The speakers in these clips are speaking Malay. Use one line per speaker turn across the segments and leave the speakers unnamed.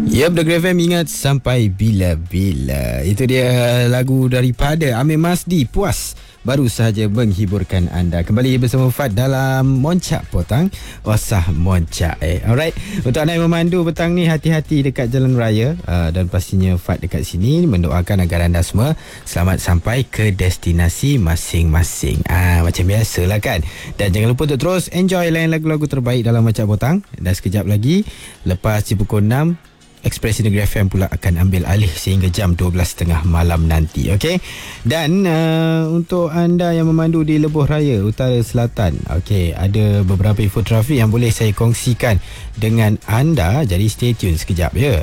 Ya, Degre FM ingat sampai bila-bila. Itu dia lagu daripada Amir Masdi, Puas, baru sahaja menghiburkan anda. Kembali bersama Fad dalam Moncak Petang, Osah Moncak. Alright, untuk anda yang memandu petang ni, hati-hati dekat jalan raya, dan pastinya Fad dekat sini mendoakan agar anda semua selamat sampai ke destinasi masing-masing. Macam biasalah kan. Dan jangan lupa untuk terus enjoy lain lagu-lagu terbaik dalam Moncak Petang. Dan sekejap lagi, lepas di pukul 6, Ekspresi Negeri FM pula akan ambil alih sehingga jam 12.30 malam nanti. Okey. Dan untuk anda yang memandu di Lebuh Raya Utara Selatan, okey, ada beberapa info trafik yang boleh saya kongsikan dengan anda. Jadi stay tune sekejap ya.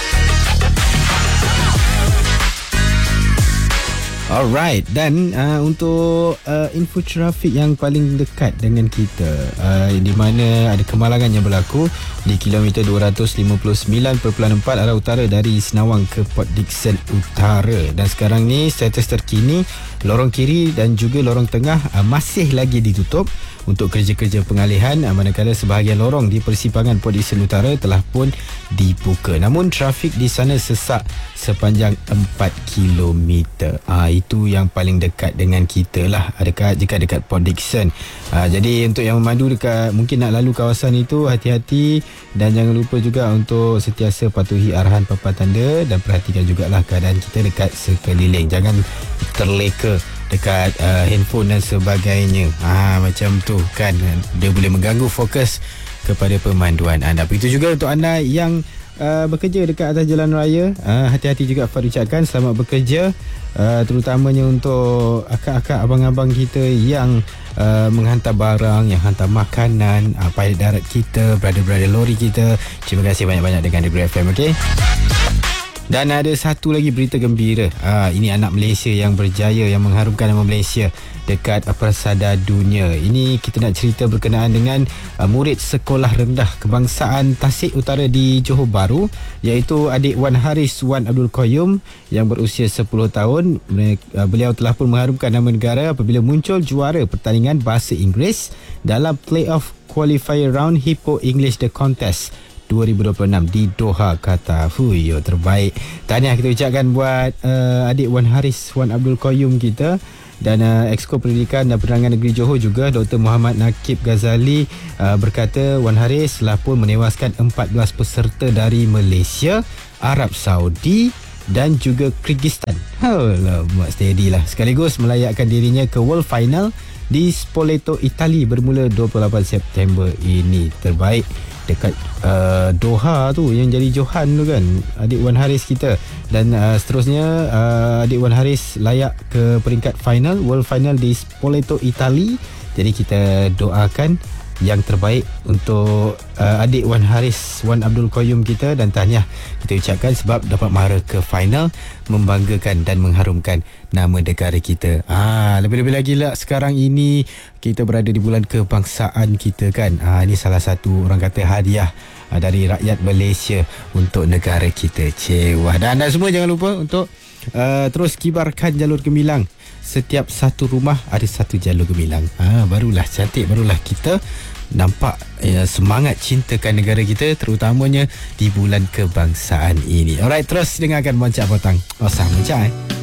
Alright, dan untuk info trafik yang paling dekat dengan kita, di mana ada kemalangan yang berlaku di kilometer 259.4 arah utara dari Senawang ke Port Dickson Utara. Dan sekarang ni status terkini, lorong kiri dan juga lorong tengah masih lagi ditutup untuk kerja-kerja pengalihan, manakala sebahagian lorong di persimpangan Port Dickson Utara telah pun dibuka. Namun trafik di sana sesak sepanjang 4 kilometer. Itu yang paling dekat dengan kita lah, jika dekat Port Dickson. Jadi untuk yang memandu dekat, mungkin nak lalu kawasan itu, hati-hati. Dan jangan lupa juga untuk sentiasa patuhi arahan papan tanda dan perhatikan jugalah keadaan kita dekat sekeliling. Jangan terleka dekat handphone dan sebagainya. Macam tu kan, dia boleh mengganggu fokus kepada pemanduan anda. Begitu juga untuk anda yang bekerja dekat atas jalan raya, hati-hati juga Fad ucapkan selamat bekerja, terutamanya untuk akak-akak, abang-abang kita yang menghantar barang, yang hantar makanan, pilot darat kita, brother-brother lori kita. Terima kasih banyak-banyak dengan Degre FM. okey. Dan ada satu lagi berita gembira. Ini anak Malaysia yang berjaya, yang mengharumkan nama Malaysia dekat Persada Dunia. Ini kita nak cerita berkenaan dengan murid sekolah rendah kebangsaan Tasik Utara di Johor Bahru, iaitu adik Wan Haris Wan Abdul Qayyum yang berusia 10 tahun. Beliau telah pun mengharumkan nama negara apabila muncul juara pertandingan bahasa Inggeris dalam Playoff Qualifier Round Hippo English The Contest 2026 di Doha, Qatar. Terbaik. Tahniah kita ucapkan buat adik Wan Haris Wan Abdul Qayyum kita. Dan Exco Pendidikan dan Penerangan Negeri Johor juga, Dr. Muhammad Nakib Ghazali, berkata Wan Haris telah pun menewaskan 14 peserta dari Malaysia, Arab Saudi dan juga Kyrgyzstan. Buat steady lah. Sekaligus melayakkan dirinya ke World Final di Spoleto, Itali bermula 28 September ini. Terbaik dekat Doha tu, yang jadi Johan tu kan, adik Wan Haris kita. Dan seterusnya adik Wan Haris layak ke peringkat final, World Final di Spoleto, Itali. Jadi kita doakan yang terbaik untuk adik Wan Haris Wan Abdul Qayyum kita, dan tahniah kita ucapkan sebab dapat mara ke final, membanggakan dan mengharumkan nama negara kita. Lebih-lebih lagi lah sekarang ini kita berada di bulan kebangsaan kita kan. Ini salah satu, orang kata, hadiah dari rakyat Malaysia untuk negara kita. Wah. Dan anda semua jangan lupa untuk terus kibarkan jalur gemilang. Setiap satu rumah ada satu jalur gemilang. Barulah cantik, barulah kita nampak semangat cintakan negara kita, terutamanya di bulan kebangsaan ini. Alright, terus dengarkan Moncak Petang. Osah Moncak.